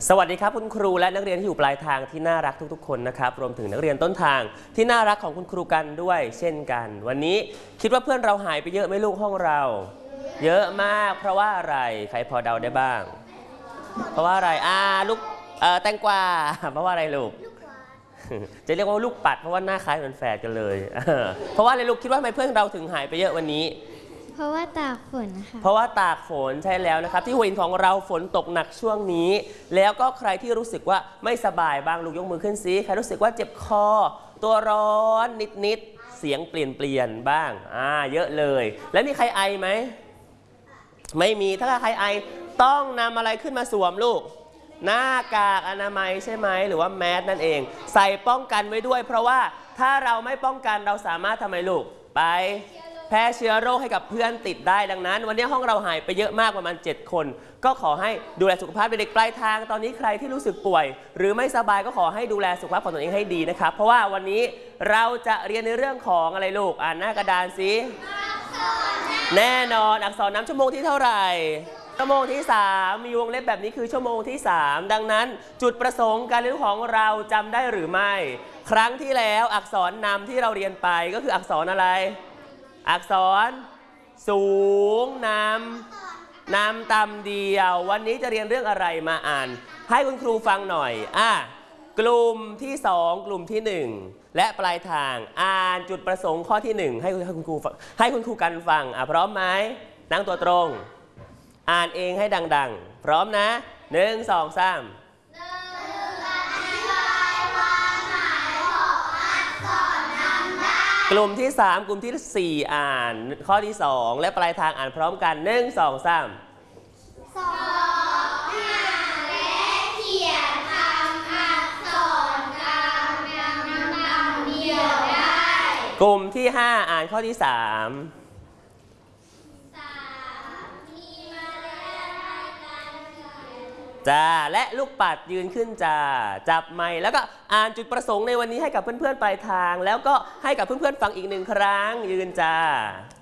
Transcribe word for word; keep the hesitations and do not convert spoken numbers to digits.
สวัสดีครับคุณครูและนักเรียนที่อยู่ปลายทางที่น่ารักทุกๆคนนะครับรวมถึงนักเรียนต้นทางที่น่ารักของคุณครูกันด้วยเช่นกันวันนี้คิดว่าเพื่อนเราหายไปเยอะไหมลูกห้องเราเยอะมากเพราะว่าอะไรใครพอเดาได้บ้างเพราะว่าอะไรอ่าลูกเอ่อแตงกวาเพราะว่าอะไรลูกจะเรียกว่าลูกปัดเพราะว่าหน้าคล้ายเหมือนแฝดกันเลยเพราะว่าอะไรลูกคิดว่าทำไมเพื่อนเราถึงหายไปเยอะวันนี้เพราะว่าตากฝนค่ะเพราะว่าตากฝนใช่แล้วนะครับที่หัวหินของเราฝนตกหนักช่วงนี้แล้วก็ใครที่รู้สึกว่าไม่สบายบ้างลูกยกมือขึ้นซิใครรู้สึกว่าเจ็บคอตัวร้อนนิดๆเสียงเปลี่ยนเปลี่ยนบ้างอ่าเยอะเลยแล้วมีใครไอไหมไม่มีถ้าใครไอต้องนำอะไรขึ้นมาสวมลูกหน้ากากอนามัยใช่ไหมหรือว่าแมสนั่นเองใส่ป้องกันไว้ด้วยเพราะว่าถ้าเราไม่ป้องกันเราสามารถทำไมลูกไปแพร่เชื้อโรคให้กับเพื่อนติดได้ดังนั้นวันนี้ห้องเราหายไปเยอะมากประมาณเจ็ดคนก็ขอให้ดูแลสุขภาพเด็กปลายทางตอนนี้ใครที่รู้สึกป่วยหรือไม่สบายก็ขอให้ดูแลสุขภาพของตัวเองให้ดีนะครับเพราะว่าวันนี้เราจะเรียนในเรื่องของอะไรลูกอ่านหน้ากระดานสิแน่นอนอักษรน้ำชั่วโมงที่เท่าไหร่ชั่วโมงที่สามมีวงเล็บแบบนี้คือชั่วโมงที่สามดังนั้นจุดประสงค์การเรียนของเราจำได้หรือไม่ครั้งที่แล้วอักษรนำที่เราเรียนไปก็คืออักษรอะไรอักษรสูงนำนำต่ำเดียววันนี้จะเรียนเรื่องอะไรมาอ่านให้คุณครูฟังหน่อยอ่ะกลุ่มที่สองกลุ่มที่หนึ่งและปลายทางอ่านจุดประสงค์ข้อที่หนึ่งให้คุณครูให้คุณครูกันฟังอ่ะพร้อมไหมนั่งตัวตรงอ่านเองให้ดังๆพร้อมนะหนึ่งสองสามกลุ่มที่สามกลุ่มที่สี่อ่านข้อที่สองและปลายทางอ่านพร้อมกันหนึ่งสองสามสอบอ่านและเขียนคำอักษรกลางนำนำเดียวได้กลุ่มที่ห้าอ่านข้อที่สามจ้าและลูกปัดยืนขึ้นจ้าจับไมค์แล้วก็อ่านจุดประสงค์ในวันนี้ให้กับเพื่อนๆปลายทางแล้วก็ให้กับเพื่อนๆฟังอีกหนึ่งครั้งยืนจ้า